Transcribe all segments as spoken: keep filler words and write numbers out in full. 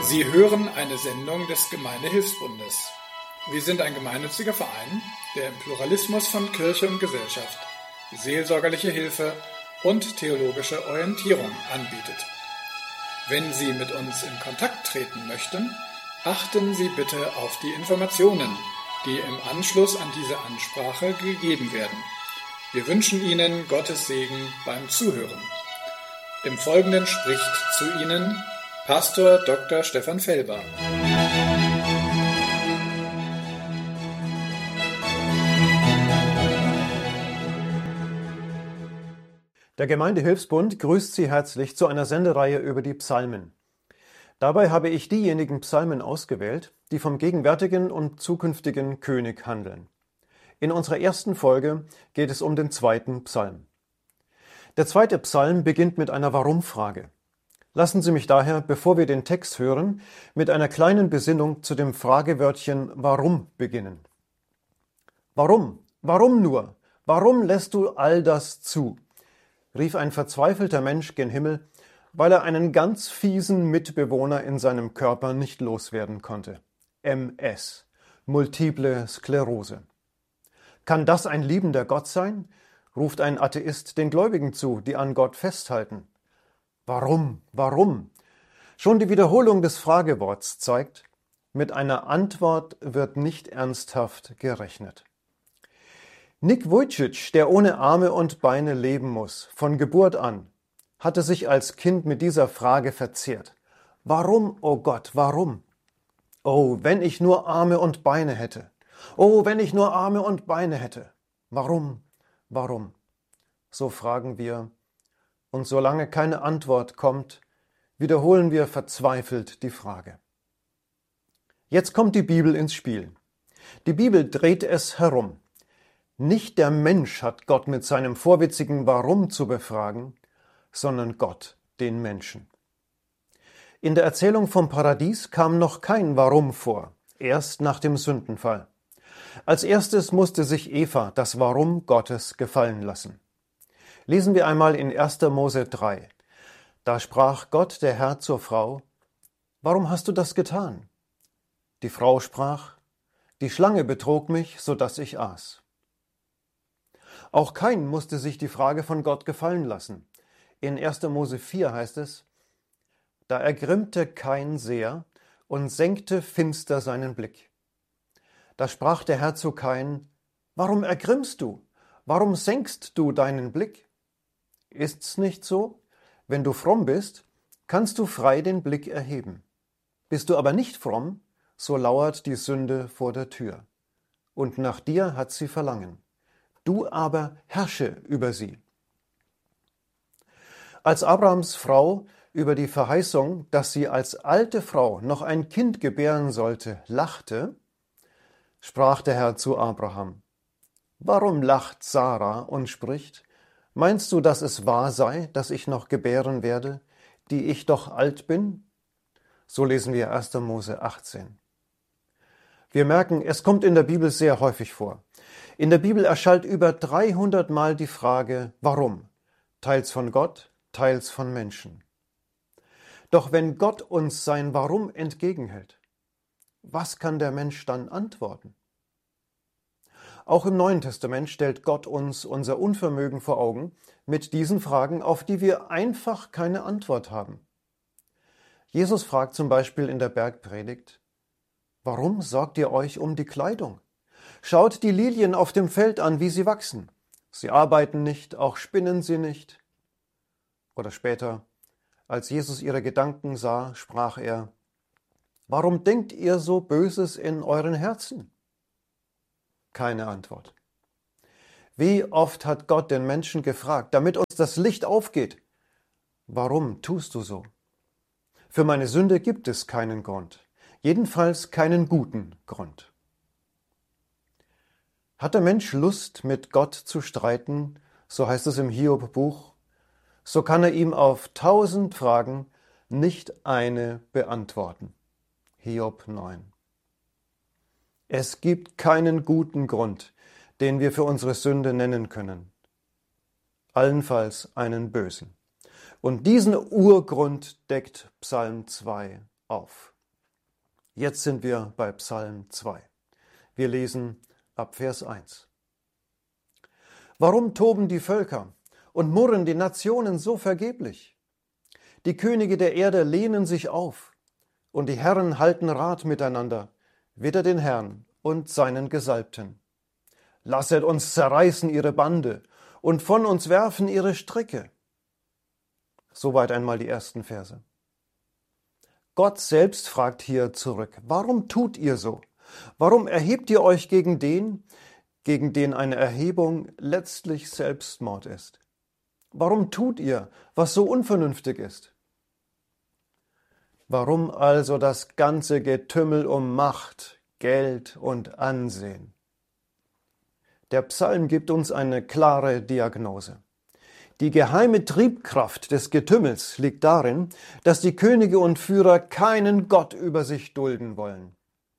Sie hören eine Sendung des Gemeindehilfsbundes. Wir sind ein gemeinnütziger Verein, der im Pluralismus von Kirche und Gesellschaft seelsorgerliche Hilfe und theologische Orientierung anbietet. Wenn Sie mit uns in Kontakt treten möchten, achten Sie bitte auf die Informationen, die im Anschluss an diese Ansprache gegeben werden. Wir wünschen Ihnen Gottes Segen beim Zuhören. Im Folgenden spricht zu Ihnen Pastor Doktor Stefan Felber. Der Gemeindehilfsbund grüßt Sie herzlich zu einer Sendereihe über die Psalmen. Dabei habe ich diejenigen Psalmen ausgewählt, die vom gegenwärtigen und zukünftigen König handeln. In unserer ersten Folge geht es um den zweiten Psalm. Der zweite Psalm beginnt mit einer Warum-Frage. Lassen Sie mich daher, bevor wir den Text hören, mit einer kleinen Besinnung zu dem Fragewörtchen Warum beginnen. Warum? Warum nur? Warum lässt du all das zu? Rief ein verzweifelter Mensch gen Himmel, weil er einen ganz fiesen Mitbewohner in seinem Körper nicht loswerden konnte. M S, Multiple Sklerose. Kann das ein liebender Gott sein? Ruft ein Atheist den Gläubigen zu, die an Gott festhalten. Warum? Warum? Schon die Wiederholung des Frageworts zeigt, mit einer Antwort wird nicht ernsthaft gerechnet. Nick Vujicic, der ohne Arme und Beine leben muss, von Geburt an, hatte sich als Kind mit dieser Frage verzehrt. Warum, oh Gott, warum? Oh, wenn ich nur Arme und Beine hätte. Oh, wenn ich nur Arme und Beine hätte. Warum, warum? So fragen wir. Und solange keine Antwort kommt, wiederholen wir verzweifelt die Frage. Jetzt kommt die Bibel ins Spiel. Die Bibel dreht es herum. Nicht der Mensch hat Gott mit seinem vorwitzigen Warum zu befragen, sondern Gott den Menschen. In der Erzählung vom Paradies kam noch kein Warum vor, erst nach dem Sündenfall. Als erstes musste sich Eva das Warum Gottes gefallen lassen. Lesen wir einmal in erster Mose drei. Da sprach Gott, der Herr, zur Frau: Warum hast du das getan? Die Frau sprach: Die Schlange betrog mich, so dass ich aß. Auch Kain musste sich die Frage von Gott gefallen lassen. In erster Mose vier heißt es: Da ergrimmte Kain sehr und senkte finster seinen Blick. Da sprach der Herr zu Kain: Warum ergrimmst du? Warum senkst du deinen Blick? Ist's nicht so? Wenn du fromm bist, kannst du frei den Blick erheben. Bist du aber nicht fromm, so lauert die Sünde vor der Tür. Und nach dir hat sie Verlangen. Du aber herrsche über sie. Als Abrahams Frau über die Verheißung, dass sie als alte Frau noch ein Kind gebären sollte, lachte, sprach der Herr zu Abraham: Warum lacht Sarah und spricht: Meinst du, dass es wahr sei, dass ich noch gebären werde, die ich doch alt bin? So lesen wir erster Mose achtzehn. Wir merken, es kommt in der Bibel sehr häufig vor. In der Bibel erschallt über dreihundert Mal die Frage Warum, teils von Gott, teils von Menschen. Doch wenn Gott uns sein Warum entgegenhält, was kann der Mensch dann antworten? Auch im Neuen Testament stellt Gott uns unser Unvermögen vor Augen mit diesen Fragen, auf die wir einfach keine Antwort haben. Jesus fragt zum Beispiel in der Bergpredigt: Warum sorgt ihr euch um die Kleidung? Schaut die Lilien auf dem Feld an, wie sie wachsen. Sie arbeiten nicht, auch spinnen sie nicht. Oder später, als Jesus ihre Gedanken sah, sprach er: Warum denkt ihr so Böses in euren Herzen? Keine Antwort. Wie oft hat Gott den Menschen gefragt, damit uns das Licht aufgeht: Warum tust du so? Für meine Sünde gibt es keinen Grund, jedenfalls keinen guten Grund. Hat der Mensch Lust, mit Gott zu streiten, so heißt es im Hiob-Buch, so kann er ihm auf tausend Fragen nicht eine beantworten. Hiob neun. Es gibt keinen guten Grund, den wir für unsere Sünde nennen können. Allenfalls einen bösen. Und diesen Urgrund deckt Psalm zwei auf. Jetzt sind wir bei Psalm zwei. Wir lesen ab Vers eins. Warum toben die Völker und murren die Nationen so vergeblich? Die Könige der Erde lehnen sich auf und die Herren halten Rat miteinander, wider den Herrn und seinen Gesalbten. Lasset uns zerreißen ihre Bande und von uns werfen ihre Stricke. Soweit einmal die ersten Verse. Gott selbst fragt hier zurück, warum tut ihr so? Warum erhebt ihr euch gegen den, gegen den eine Erhebung letztlich Selbstmord ist? Warum tut ihr, was so unvernünftig ist? Warum also das ganze Getümmel um Macht, Geld und Ansehen? Der Psalm gibt uns eine klare Diagnose. Die geheime Triebkraft des Getümmels liegt darin, dass die Könige und Führer keinen Gott über sich dulden wollen.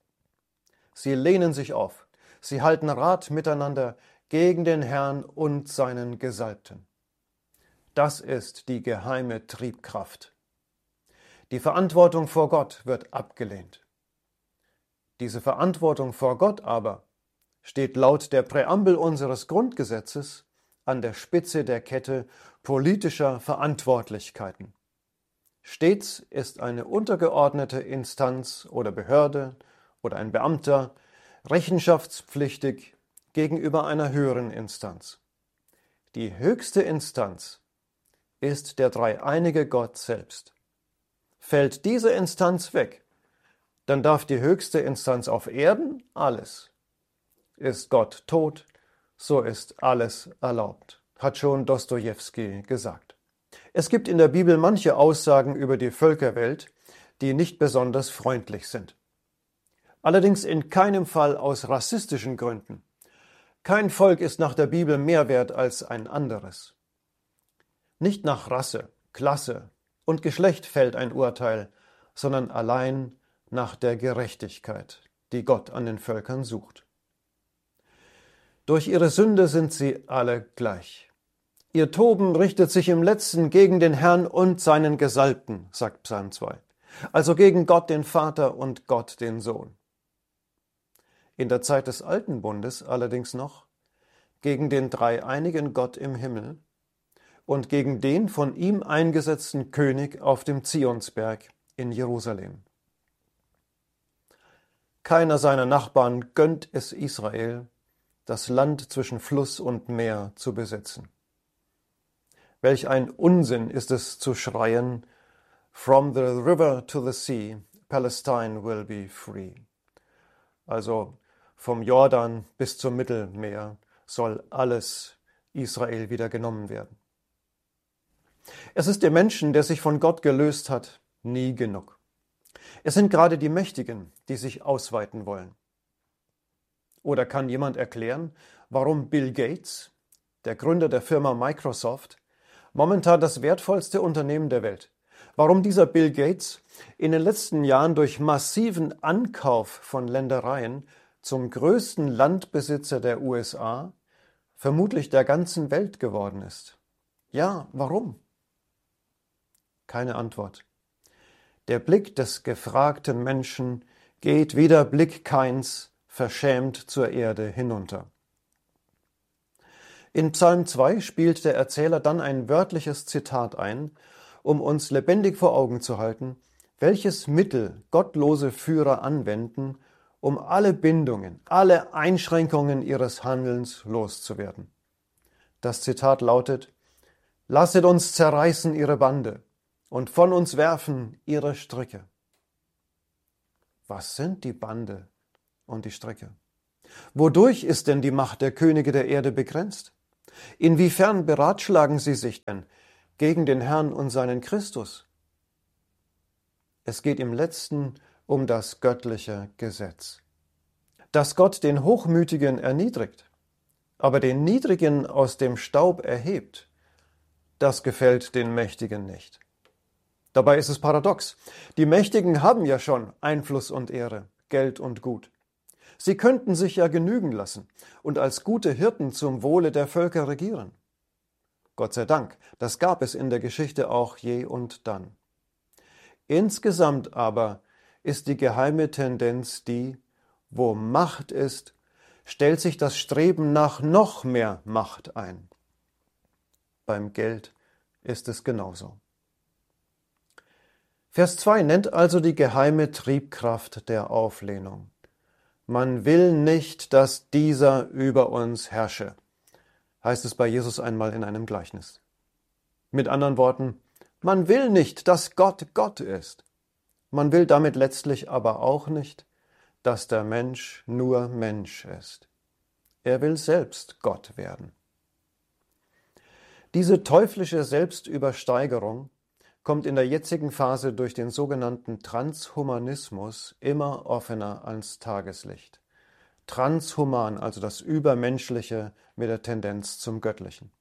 Sie lehnen sich auf, sie halten Rat miteinander gegen den Herrn und seinen Gesalbten. Das ist die geheime Triebkraft. Die Verantwortung vor Gott wird abgelehnt. Diese Verantwortung vor Gott aber steht laut der Präambel unseres Grundgesetzes an der Spitze der Kette politischer Verantwortlichkeiten. Stets ist eine untergeordnete Instanz oder Behörde oder ein Beamter rechenschaftspflichtig gegenüber einer höheren Instanz. Die höchste Instanz ist der dreieinige Gott selbst. Fällt diese Instanz weg, dann darf die höchste Instanz auf Erden alles. Ist Gott tot, so ist alles erlaubt, hat schon Dostojewski gesagt. Es gibt in der Bibel manche Aussagen über die Völkerwelt, die nicht besonders freundlich sind. Allerdings in keinem Fall aus rassistischen Gründen. Kein Volk ist nach der Bibel mehr wert als ein anderes. Nicht nach Rasse, Klasse und Geschlecht fällt ein Urteil, sondern allein nach der Gerechtigkeit, die Gott an den Völkern sucht. Durch ihre Sünde sind sie alle gleich. Ihr Toben richtet sich im Letzten gegen den Herrn und seinen Gesalbten, sagt Psalm zwei, also gegen Gott den Vater und Gott den Sohn. In der Zeit des Alten Bundes allerdings noch gegen den dreieinigen Gott im Himmel und gegen den von ihm eingesetzten König auf dem Zionsberg in Jerusalem. Keiner seiner Nachbarn gönnt es Israel, das Land zwischen Fluss und Meer zu besitzen. Welch ein Unsinn ist es zu schreien, "From the river to the sea, Palestine will be free." Also vom Jordan bis zum Mittelmeer soll alles Israel wieder genommen werden. Es ist dem Menschen, der sich von Gott gelöst hat, nie genug. Es sind gerade die Mächtigen, die sich ausweiten wollen. Oder kann jemand erklären, warum Bill Gates, der Gründer der Firma Microsoft, momentan das wertvollste Unternehmen der Welt, warum dieser Bill Gates in den letzten Jahren durch massiven Ankauf von Ländereien zum größten Landbesitzer der U S A, vermutlich der ganzen Welt geworden ist? Ja, warum? Keine Antwort. Der Blick des gefragten Menschen geht wie der Blick Kains verschämt zur Erde hinunter. In Psalm zwei spielt der Erzähler dann ein wörtliches Zitat ein, um uns lebendig vor Augen zu halten, welches Mittel gottlose Führer anwenden, um alle Bindungen, alle Einschränkungen ihres Handelns loszuwerden. Das Zitat lautet: Lasset uns zerreißen ihre Bande und von uns werfen ihre Stricke. Was sind die Bande und die Stricke? Wodurch ist denn die Macht der Könige der Erde begrenzt? Inwiefern beratschlagen sie sich denn gegen den Herrn und seinen Christus? Es geht im Letzten um das göttliche Gesetz. Dass Gott den Hochmütigen erniedrigt, aber den Niedrigen aus dem Staub erhebt, das gefällt den Mächtigen nicht. Dabei ist es paradox. Die Mächtigen haben ja schon Einfluss und Ehre, Geld und Gut. Sie könnten sich ja genügen lassen und als gute Hirten zum Wohle der Völker regieren. Gott sei Dank, das gab es in der Geschichte auch je und dann. Insgesamt aber ist die geheime Tendenz die: Wo Macht ist, stellt sich das Streben nach noch mehr Macht ein. Beim Geld ist es genauso. Vers zwei nennt also die geheime Triebkraft der Auflehnung. Man will nicht, dass dieser über uns herrsche, heißt es bei Jesus einmal in einem Gleichnis. Mit anderen Worten, man will nicht, dass Gott Gott ist. Man will damit letztlich aber auch nicht, dass der Mensch nur Mensch ist. Er will selbst Gott werden. Diese teuflische Selbstübersteigerung kommt in der jetzigen Phase durch den sogenannten Transhumanismus immer offener ans Tageslicht. Transhuman, also das Übermenschliche mit der Tendenz zum Göttlichen.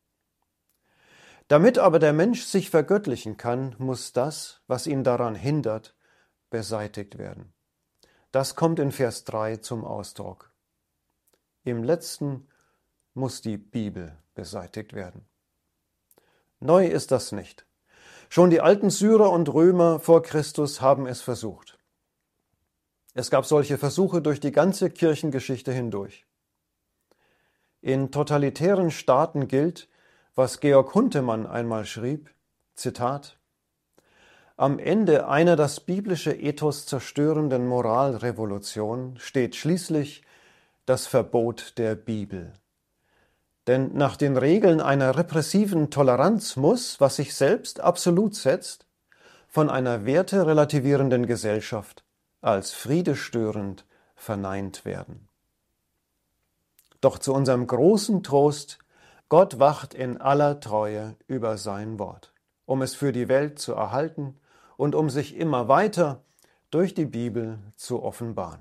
Damit aber der Mensch sich vergöttlichen kann, muss das, was ihn daran hindert, beseitigt werden. Das kommt in Vers drei zum Ausdruck. Im letzten muss die Bibel beseitigt werden. Neu ist das nicht. Schon die alten Syrer und Römer vor Christus haben es versucht. Es gab solche Versuche durch die ganze Kirchengeschichte hindurch. In totalitären Staaten gilt, was Georg Huntemann einmal schrieb, Zitat: Am Ende einer das biblische Ethos zerstörenden Moralrevolution steht schließlich das Verbot der Bibel. Denn nach den Regeln einer repressiven Toleranz muss, was sich selbst absolut setzt, von einer werterelativierenden Gesellschaft als friedestörend verneint werden. Doch zu unserem großen Trost, Gott wacht in aller Treue über sein Wort, um es für die Welt zu erhalten und um sich immer weiter durch die Bibel zu offenbaren.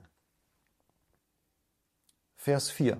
Vers vier.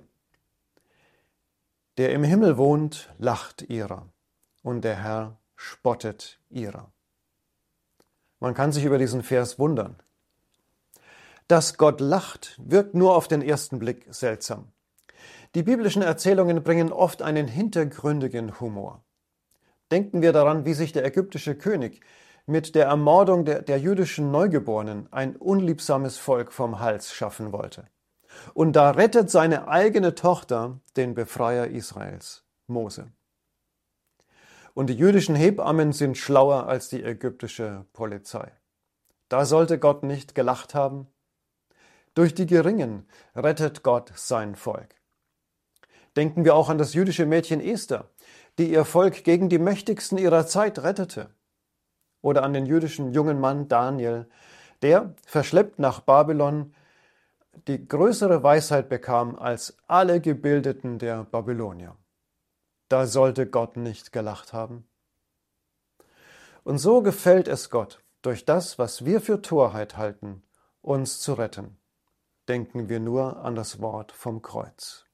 Der im Himmel wohnt, lacht ihrer, und der Herr spottet ihrer. Man kann sich über diesen Vers wundern. Dass Gott lacht, wirkt nur auf den ersten Blick seltsam. Die biblischen Erzählungen bringen oft einen hintergründigen Humor. Denken wir daran, wie sich der ägyptische König mit der Ermordung der, der jüdischen Neugeborenen ein unliebsames Volk vom Hals schaffen wollte. Und da rettet seine eigene Tochter den Befreier Israels, Mose. Und die jüdischen Hebammen sind schlauer als die ägyptische Polizei. Da sollte Gott nicht gelacht haben. Durch die Geringen rettet Gott sein Volk. Denken wir auch an das jüdische Mädchen Esther, die ihr Volk gegen die Mächtigsten ihrer Zeit rettete. Oder an den jüdischen jungen Mann Daniel, der, verschleppt nach Babylon, die größere Weisheit bekam als alle Gebildeten der Babylonier. Da sollte Gott nicht gelacht haben. Und so gefällt es Gott, durch das, was wir für Torheit halten, uns zu retten. Denken wir nur an das Wort vom Kreuz.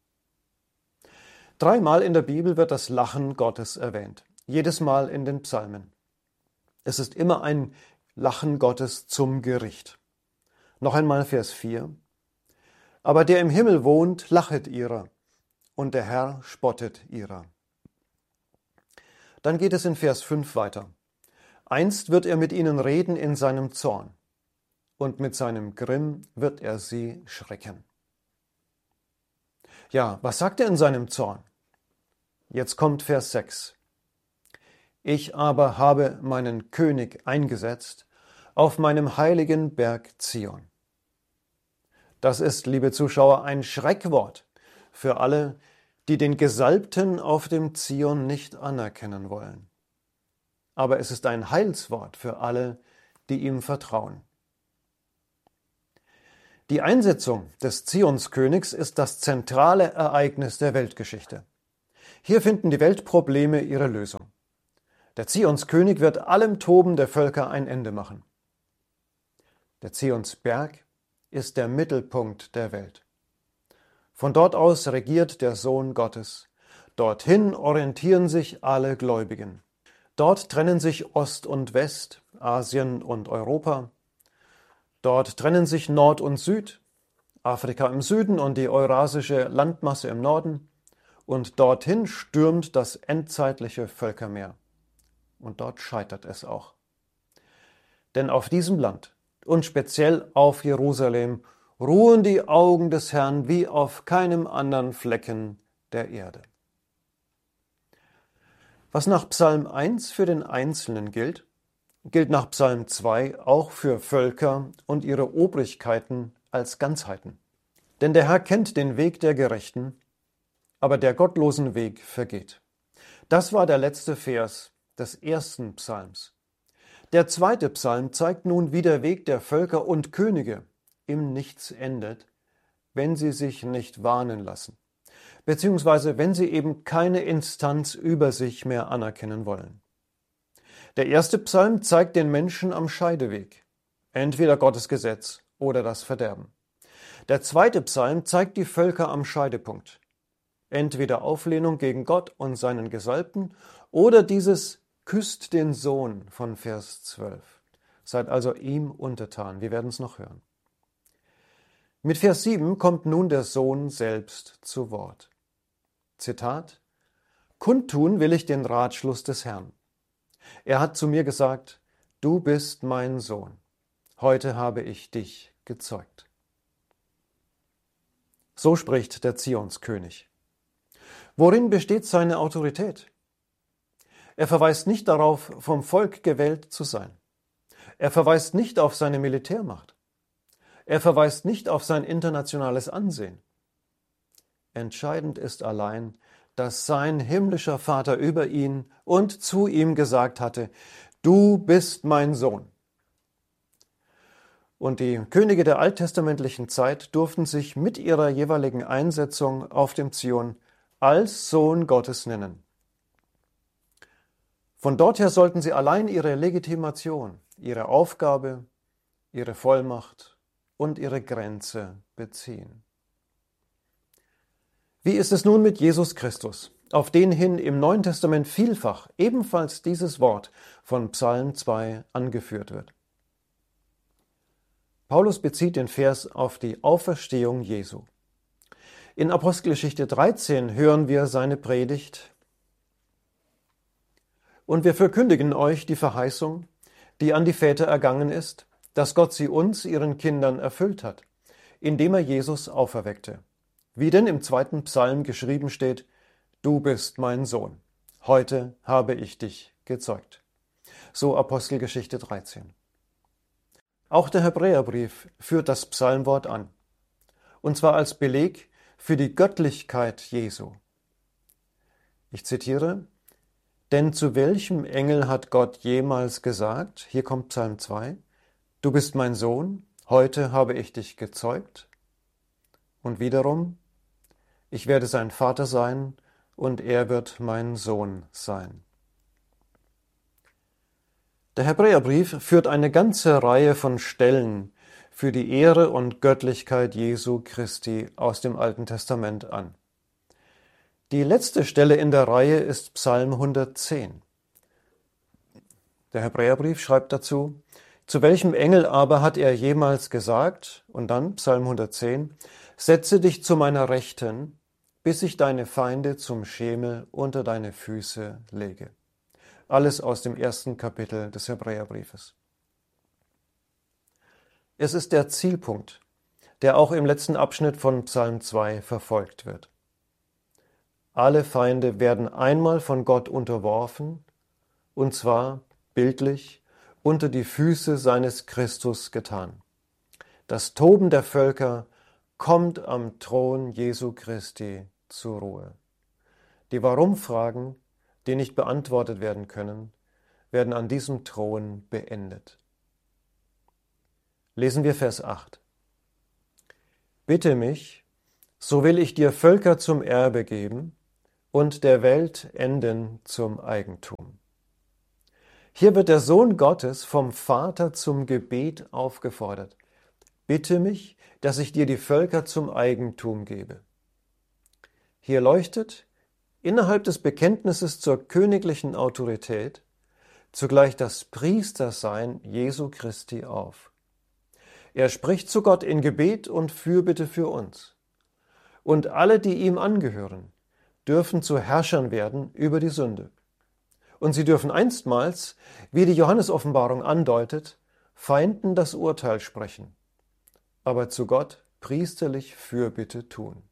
Dreimal in der Bibel wird das Lachen Gottes erwähnt, jedes Mal in den Psalmen. Es ist immer ein Lachen Gottes zum Gericht. Noch einmal Vers vier. Aber der im Himmel wohnt, lachet ihrer, und der Herr spottet ihrer. Dann geht es in Vers fünf weiter. Einst wird er mit ihnen reden in seinem Zorn, und mit seinem Grimm wird er sie schrecken. Ja, was sagt er in seinem Zorn? Jetzt kommt Vers sechs. Ich aber habe meinen König eingesetzt auf meinem heiligen Berg Zion. Das ist, liebe Zuschauer, ein Schreckwort für alle, die den Gesalbten auf dem Zion nicht anerkennen wollen. Aber es ist ein Heilswort für alle, die ihm vertrauen. Die Einsetzung des Zionskönigs ist das zentrale Ereignis der Weltgeschichte. Hier finden die Weltprobleme ihre Lösung. Der Zionskönig wird allem Toben der Völker ein Ende machen. Der Zionsberg ist der Mittelpunkt der Welt. Von dort aus regiert der Sohn Gottes. Dorthin orientieren sich alle Gläubigen. Dort trennen sich Ost und West, Asien und Europa. Dort trennen sich Nord und Süd, Afrika im Süden und die eurasische Landmasse im Norden. Und dorthin stürmt das endzeitliche Völkermeer. Und dort scheitert es auch. Denn auf diesem Land und speziell auf Jerusalem ruhen die Augen des Herrn wie auf keinem anderen Flecken der Erde. Was nach Psalm eins für den Einzelnen gilt, gilt nach Psalm zwei auch für Völker und ihre Obrigkeiten als Ganzheiten. Denn der Herr kennt den Weg der Gerechten, aber der gottlosen Weg vergeht. Das war der letzte Vers des ersten Psalms. Der zweite Psalm zeigt nun, wie der Weg der Völker und Könige im Nichts endet, wenn sie sich nicht warnen lassen, beziehungsweise wenn sie eben keine Instanz über sich mehr anerkennen wollen. Der erste Psalm zeigt den Menschen am Scheideweg, entweder Gottes Gesetz oder das Verderben. Der zweite Psalm zeigt die Völker am Scheidepunkt, entweder Auflehnung gegen Gott und seinen Gesalbten oder dieses Küsst den Sohn von Vers zwölf. Seid also ihm untertan. Wir werden es noch hören. Mit Vers sieben kommt nun der Sohn selbst zu Wort. Zitat: Kundtun will ich den Ratschluss des Herrn. Er hat zu mir gesagt, du bist mein Sohn. Heute habe ich dich gezeugt. So spricht der Zionskönig. Worin besteht seine Autorität? Er verweist nicht darauf, vom Volk gewählt zu sein. Er verweist nicht auf seine Militärmacht. Er verweist nicht auf sein internationales Ansehen. Entscheidend ist allein, dass sein himmlischer Vater über ihn und zu ihm gesagt hatte, du bist mein Sohn. Und die Könige der alttestamentlichen Zeit durften sich mit ihrer jeweiligen Einsetzung auf dem Zion als Sohn Gottes nennen. Von dort her sollten sie allein ihre Legitimation, ihre Aufgabe, ihre Vollmacht und ihre Grenze beziehen. Wie ist es nun mit Jesus Christus, auf den hin im Neuen Testament vielfach ebenfalls dieses Wort von Psalm zwei angeführt wird? Paulus bezieht den Vers auf die Auferstehung Jesu. In Apostelgeschichte dreizehn hören wir seine Predigt: Und wir verkündigen euch die Verheißung, die an die Väter ergangen ist, dass Gott sie uns, ihren Kindern, erfüllt hat, indem er Jesus auferweckte. Wie denn im zweiten Psalm geschrieben steht, du bist mein Sohn, heute habe ich dich gezeugt. So Apostelgeschichte dreizehn. Auch der Hebräerbrief führt das Psalmwort an, und zwar als Beleg für die Göttlichkeit Jesu. Ich zitiere: Denn zu welchem Engel hat Gott jemals gesagt, hier kommt Psalm zwei, du bist mein Sohn, heute habe ich dich gezeugt? Und wiederum, ich werde sein Vater sein und er wird mein Sohn sein. Der Hebräerbrief führt eine ganze Reihe von Stellen für die Ehre und Göttlichkeit Jesu Christi aus dem Alten Testament an. Die letzte Stelle in der Reihe ist Psalm hundertzehn. Der Hebräerbrief schreibt dazu: Zu welchem Engel aber hat er jemals gesagt, und dann Psalm hundertzehn, setze dich zu meiner Rechten, bis ich deine Feinde zum Schemel unter deine Füße lege. Alles aus dem ersten Kapitel des Hebräerbriefes. Es ist der Zielpunkt, der auch im letzten Abschnitt von Psalm zwei verfolgt wird. Alle Feinde werden einmal von Gott unterworfen, und zwar bildlich unter die Füße seines Christus getan. Das Toben der Völker kommt am Thron Jesu Christi zur Ruhe. Die Warum-Fragen, die nicht beantwortet werden können, werden an diesem Thron beendet. Lesen wir Vers acht. Bitte mich, so will ich dir Völker zum Erbe geben und der Welt Enden zum Eigentum. Hier wird der Sohn Gottes vom Vater zum Gebet aufgefordert. Bitte mich, dass ich dir die Völker zum Eigentum gebe. Hier leuchtet innerhalb des Bekenntnisses zur königlichen Autorität zugleich das Priestersein Jesu Christi auf. Er spricht zu Gott in Gebet und Fürbitte für uns. Und alle, die ihm angehören, dürfen zu Herrschern werden über die Sünde. Und sie dürfen einstmals, wie die Johannesoffenbarung andeutet, Feinden das Urteil sprechen, aber zu Gott priesterlich Fürbitte tun.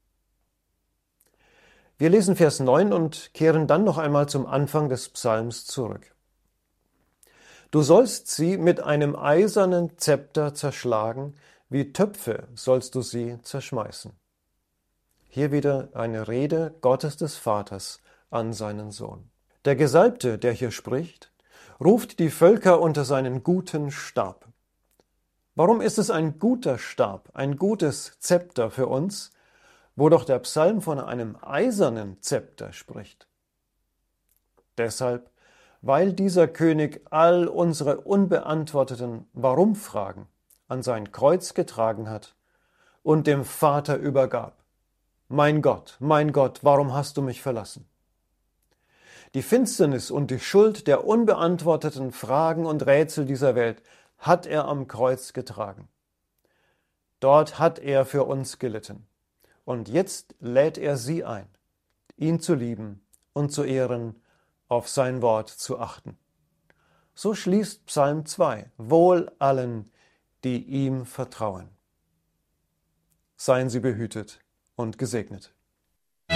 Wir lesen Vers neun und kehren dann noch einmal zum Anfang des Psalms zurück. Du sollst sie mit einem eisernen Zepter zerschlagen, wie Töpfe sollst du sie zerschmeißen. Hier wieder eine Rede Gottes des Vaters an seinen Sohn. Der Gesalbte, der hier spricht, ruft die Völker unter seinen guten Stab. Warum ist es ein guter Stab, ein gutes Zepter für uns, wo doch der Psalm von einem eisernen Zepter spricht? Deshalb, weil dieser König all unsere unbeantworteten Warum-Fragen an sein Kreuz getragen hat und dem Vater übergab. Mein Gott, mein Gott, warum hast du mich verlassen? Die Finsternis und die Schuld der unbeantworteten Fragen und Rätsel dieser Welt hat er am Kreuz getragen. Dort hat er für uns gelitten. Und jetzt lädt er sie ein, ihn zu lieben und zu ehren, auf sein Wort zu achten. So schließt Psalm zwei: Wohl allen, die ihm vertrauen. Seien Sie behütet und gesegnet.